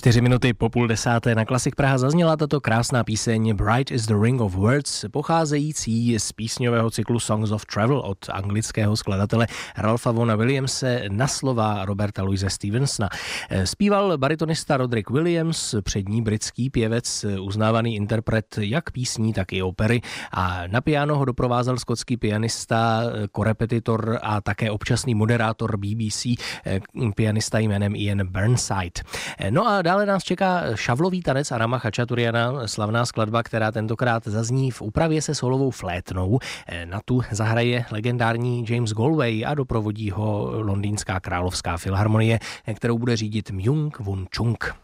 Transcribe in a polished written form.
4 minuty po 9:30 na Klasik Praha zazněla tato krásná píseň Bright is the Ring of Words, pocházející z písňového cyklu Songs of Travel od anglického skladatele Ralpha Vaughna Williamse na slova Roberta Louise Stevensona. Zpíval baritonista Roderick Williams, přední britský pěvec, uznávaný interpret jak písní, tak i opery, a na piano ho doprovázel skotský pianista, korepetitor a také občasný moderátor BBC, pianista jménem Ian Burnside. No a dále nás čeká šavlový tanec Arama Chačaturiana, slavná skladba, která tentokrát zazní v úpravě se solovou flétnou. Na tu zahraje legendární James Galway a doprovodí ho londýnská královská filharmonie, kterou bude řídit Myung Whun Chung.